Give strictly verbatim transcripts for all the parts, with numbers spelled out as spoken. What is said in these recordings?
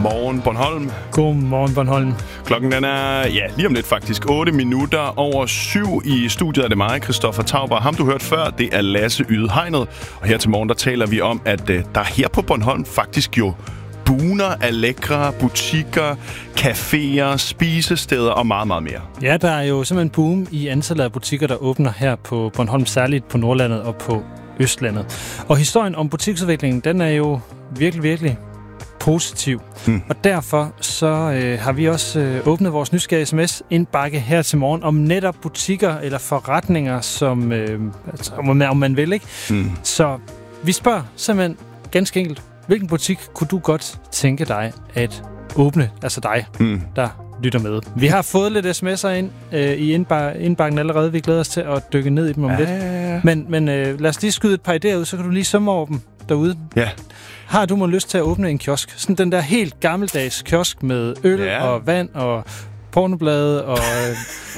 Godmorgen, Bornholm. Godmorgen, Bornholm. Klokken den er, ja, lige om lidt faktisk, otte minutter over syv. I studiet er det mig, Christoffer Tauber. Ham, du hørte før, det er Lasse Yde Hegnet. Og her til morgen, der taler vi om, at uh, der her på Bornholm faktisk jo buner af lækre butikker, caféer, spisesteder og meget, meget mere. Ja, der er jo simpelthen boom i antallet af butikker, der åbner her på Bornholm, særligt på Nordlandet og på Østlandet. Og historien om butiksudviklingen, den er jo virkelig, virkelig positiv. Hmm. Og derfor så øh, har vi også øh, åbnet vores nysgerrige sms-indbakke her til morgen om netop butikker eller forretninger, som øh, altså, om man vil, ikke? Hmm. Så vi spørger simpelthen ganske enkelt, hvilken butik kunne du godt tænke dig at åbne? Altså dig, hmm. der lytter med. Vi har fået lidt sms'er ind øh, i indbak- indbakken allerede. Vi glæder os til at dykke ned i dem om ja, lidt. Ja, ja. Men, men øh, lad os lige skyde et par idéer ud, så kan du lige sømme over dem derude. Ja. Har du måske lyst til at åbne en kiosk? Sådan den der helt gammeldags kiosk med øl ja. og vand og pornoblade og øh,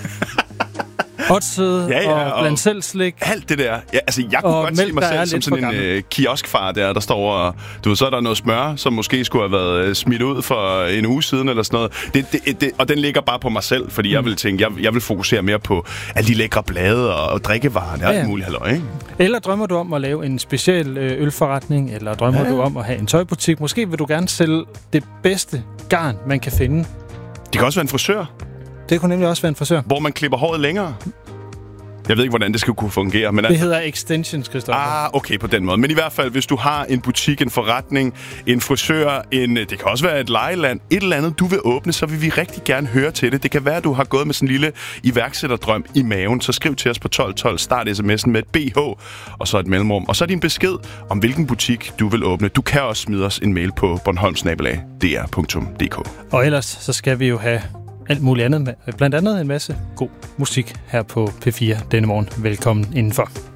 oddsøde ja, ja, og blandt selv slik. Alt det der. Ja, altså, jeg kunne godt se mig selv som sådan en øh, kioskfar der, der står og... Du ved, så er der noget smør, som måske skulle have været øh, smidt ud for en uge siden eller sådan noget. Det, det, det, og den ligger bare på mig selv, fordi mm. jeg vil tænke, jeg, jeg vil fokusere mere på alle de lækre blade og, og drikkevarer. Det er ja. alt muligt halløj, ikke? Eller drømmer du om at lave en speciel øh, ølforretning, eller drømmer ja. du om at have en tøjbutik? Måske vil du gerne sælge det bedste garn, man kan finde. Det kan også være en frisør. Det kunne nemlig også være en frisør. Hvor man klipper håret længere. Jeg ved ikke, hvordan det skal kunne fungere. Men det altså... hedder extensions, Christoffer. Ah, okay, på den måde. Men i hvert fald, hvis du har en butik, en forretning, en frisør, en, det kan også være et lejeland, et eller andet, du vil åbne, så vil vi rigtig gerne høre til det. Det kan være, at du har gået med sådan en lille iværksætterdrøm i maven. Så skriv til os på tolv tolv, start sms'en med et B H, og så et mellemrum. Og så er din besked om, hvilken butik du vil åbne. Du kan også smide os en mail på bornholm snabel-a d r punktum d k. Og ellers, så skal vi jo have alt muligt andet, blandt andet en masse god musik her på P fire denne morgen. Velkommen indenfor.